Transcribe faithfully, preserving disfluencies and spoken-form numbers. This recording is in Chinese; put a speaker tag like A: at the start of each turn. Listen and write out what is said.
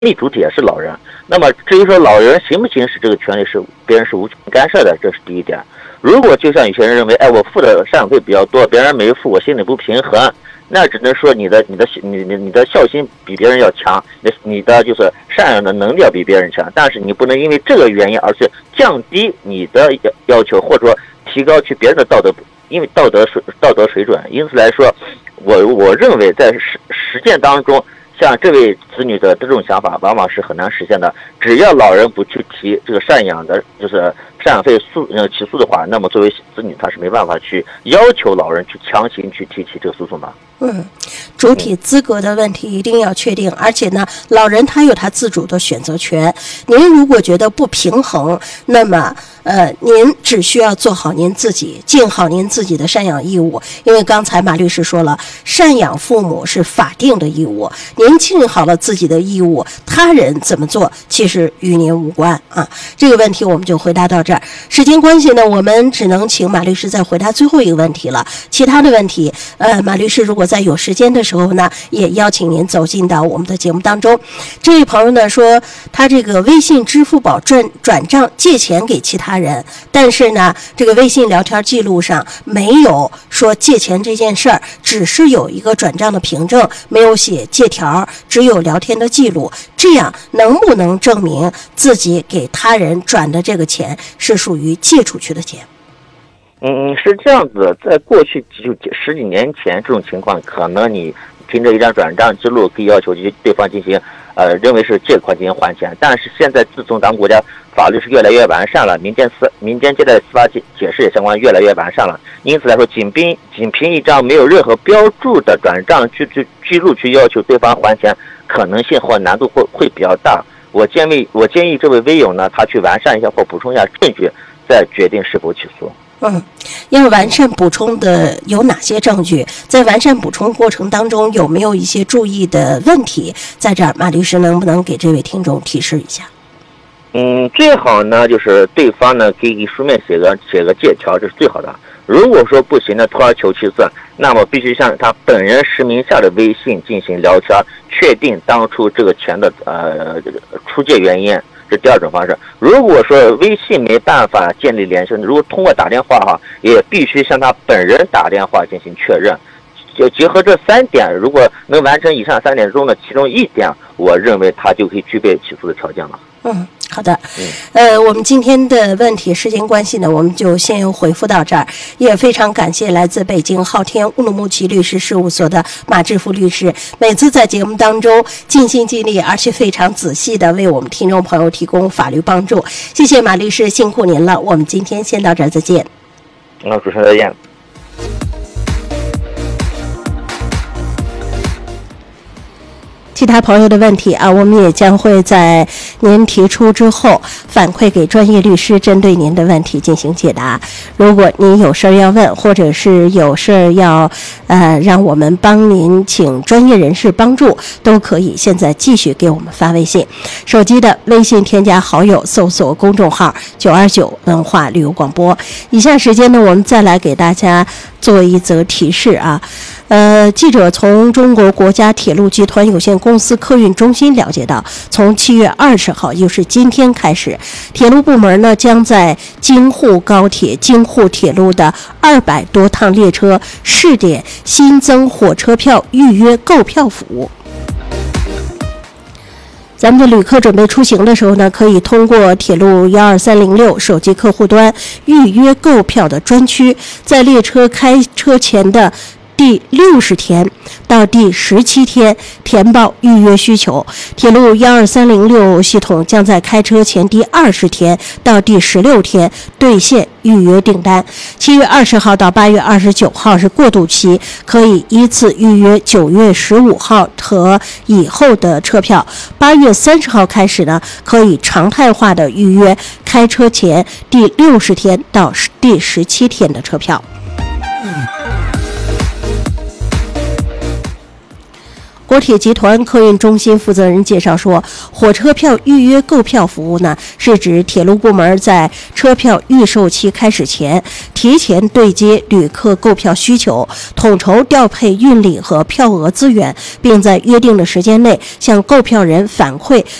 A: 利主体也是老人。那么至于说老人行不行使这个权利，是别人是无权干涉的，这是第一点。如果就像有些人认为，哎，我付的赡养费比较多，别人没付，我心里不平衡，那只能说你的你的你你你的孝心比别人要强，你你的就是赡养的能力要比别人强，但是你不能因为这个原因而去降低你的要求，或者说提高去别人的道德，因为道德水道德水准。因此来说，我我认为在实实践当中，像这位子女的这种想法往往是很难实现的。只要老人不去提这个赡养的，就是赡养费诉呃起诉的话，那么作为子女他是没办法去要求老人去强行去提起这个诉讼的。
B: 嗯，主体资格的问题一定要确定，而且呢，老人他有他自主的选择权。您如果觉得不平衡，那么呃，您只需要做好您自己，尽好您自己的赡养义务。因为刚才马律师说了，赡养父母是法定的义务，您尽好了自己的义务，他人怎么做其实与您无关啊。这个问题我们就回答到这儿。时间关系呢，我们只能请马律师再回答最后一个问题了。其他的问题，呃，马律师如果在有时间的时候呢，也邀请您走进到我们的节目当中。这位朋友呢说，他这个微信、支付宝转转账借钱给其他人，但是呢，这个微信聊天记录上没有说借钱这件事儿，只是有一个转账的凭证，没有写借条，只有聊天的记录。这样能不能证明自己给他人转的这个钱是属于借出去的钱？
A: 嗯，是这样子，在过去就十几年前，这种情况可能你凭着一张转账记录可以要求对方进行，呃，认为是借款进行还钱。但是现在自从咱们国家法律是越来越完善了，民间司民间借贷司法解解释也相关越来越完善了，因此来说，仅凭仅凭一张没有任何标注的转账记记记录去要求对方还钱，可能性或难度会会比较大。我建议我建议这位微友呢，他去完善一下或补充一下证据，再决定是否起诉。
B: 嗯，要完善补充的有哪些证据？在完善补充过程当中，有没有一些注意的问题？在这儿，马律师能不能给这位听众提示一下？
A: 嗯，最好呢就是对方呢可以书面写个写个借条，这是最好的。如果说不行呢，退而求其次，那么必须向他本人实名下的微信进行聊天，确定当初这个钱的呃出借原因。这第二种方式。如果说微信没办法建立联系，如果通过打电话哈，也必须向他本人打电话进行确认。就结合这三点，如果能完成以上三点中的其中一点，我认为他就可以具备起诉的条件了。
B: 嗯，好的。呃，我们今天的问题时间关系呢，我们就先回复到这儿。也非常感谢来自北京昊天乌鲁木齐律师事务所的马志福律师，每次在节目当中尽心尽力，而且非常仔细的为我们听众朋友提供法律帮助。谢谢马律师，辛苦您了。我们今天先到这儿，再见。
A: 那主持人再见。
B: 其他朋友的问题啊，我们也将会在您提出之后反馈给专业律师，针对您的问题进行解答。如果您有事儿要问，或者是有事儿要呃让我们帮您请专业人士帮助，都可以现在继续给我们发微信。手机的微信添加好友，搜索公众号九二九文化旅游广播。以下时间呢，我们再来给大家做一则提示啊。呃，记者从中国国家铁路集团有限公司客运中心了解到，从七月二十号，也就是今天开始，铁路部门呢将在京沪高铁、京沪铁路的二百多趟列车试点新增火车票预约购票服务。咱们的旅客准备出行的时候呢，可以通过铁路一二三零六手机客户端预约购票的专区，在列车开车前的第六十天到第十七天填报预约需求。铁路一二三零六系统将在开车前第二十天到第十六天兑现预约订单。七月二十号到八月二十九号是过渡期，可以依次预约九月十五号和以后的车票。八月三十号开始呢，可以常态化的预约开车前第六十天到第十七天的车票。 国铁集团客运中心负责人介绍说，火车票预约购票服务呢，是指铁路部门在车票预售期开始前，提前对接旅客购票需求，统筹调配运力和票额资源，并在约定的时间内向购票人反馈